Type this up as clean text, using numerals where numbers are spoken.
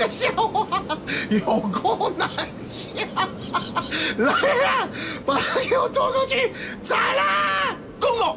个笑话有够难笑。来人啊，把他给我拖出去斩了！ 公公，